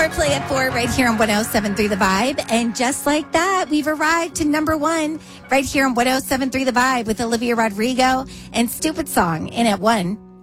More Play at 4 right here on 107.3 The Vibe. And just like that, we've arrived to number 1 right here on 107.3 The Vibe with Olivia Rodrigo and Stupid Song in at 1.